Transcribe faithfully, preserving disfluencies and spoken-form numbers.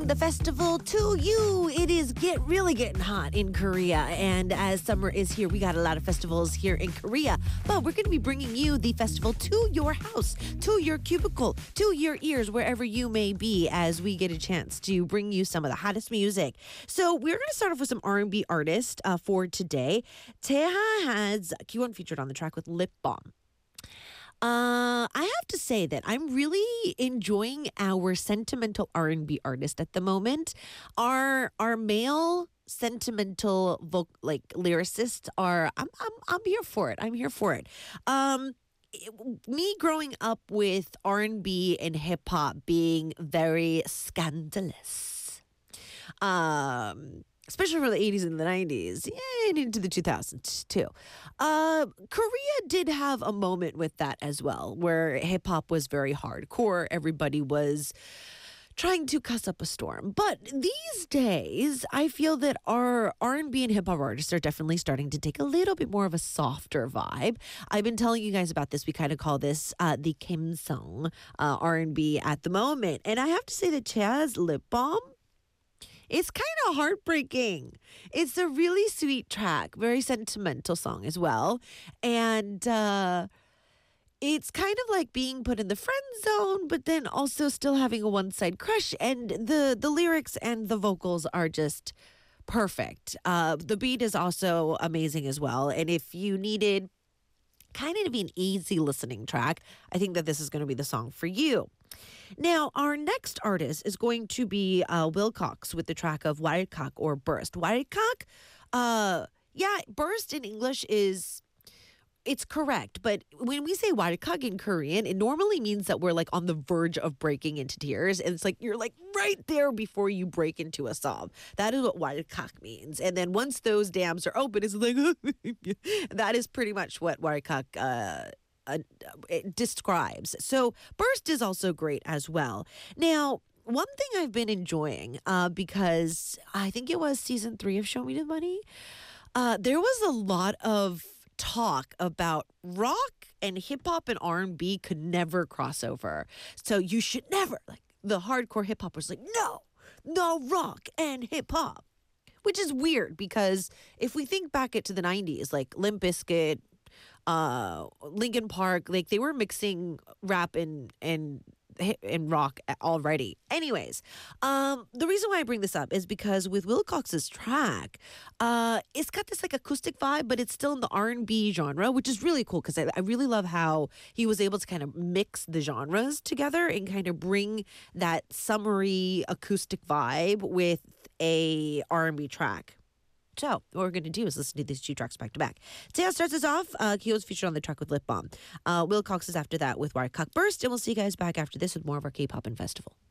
bring the festival to you. It is get really getting hot in Korea, and as summer is here, we got a lot of festivals here in Korea, but we're going to be bringing you the festival to your house, to your cubicle, to your ears, wherever you may be, as we get a chance to bring you some of the hottest music. So we're going to start off with some R and B artists uh, for today. Taeha has Kyuwon featured on the track with Lip Balm. Uh, I have to say that I'm really enjoying our sentimental R and B artist at the moment. Our our male sentimental voc- like lyricists are I'm I'm I'm here for it. I'm here for it. Um it- me growing up with R and B and hip hop being very scandalous. Um Especially from the eighties and the nineties, yeah, and into the two thousands too. Uh, Korea did have a moment with that as well, where hip hop was very hardcore. Everybody was trying to cuss up a storm. But these days, I feel that our R and B and hip hop artists are definitely starting to take a little bit more of a softer vibe. I've been telling you guys about this. We kind of call this uh, the Kim Song uh, R and B at the moment. And I have to say that Chea's Lip Balm, it's kind of heartbreaking. It's a really sweet track, very sentimental song as well. And uh, it's kind of like being put in the friend zone, but then also still having a one-side crush. And the, the lyrics and the vocals are just perfect. Uh, the beat is also amazing as well. And if you needed kind of to be an easy listening track, I think that this is going to be the song for you. Now, our next artist is going to be uh, Will Cox with the track of Warekak or Burst. Warekak, uh, yeah, burst in English is, it's correct. But when we say Warekak in Korean, it normally means that we're like on the verge of breaking into tears. And it's like, you're like right there before you break into a sob. That is what Warekak means. And then once those dams are open, it's like, that is pretty much what Warekak uh Uh, it describes. So Burst is also great as well. Now, one thing I've been enjoying uh, because I think it was season three of Show Me the Money, uh, there was a lot of talk about rock and hip hop and R and B could never cross over. So you should never, like the hardcore hip hoppers like, no, no rock and hip hop, which is weird because if we think back it to the nineties, like Limp Bizkit, uh Linkin Park, like they were mixing rap and and and rock already. Anyways, um the reason why I bring this up is because with Will Cox's track, uh it's got this like acoustic vibe, but it's still in the R and B genre, which is really cool because I, I really love how he was able to kind of mix the genres together and kind of bring that summery acoustic vibe with a R and B track. So what we're going to do is listen to these two tracks back to back. Taeha starts us off. Uh, Kyo's featured on the track with Lip Balm. Uh, Will Cox is after that with Warekak Burst. And we'll see you guys back after this with more of our K-pop and festival.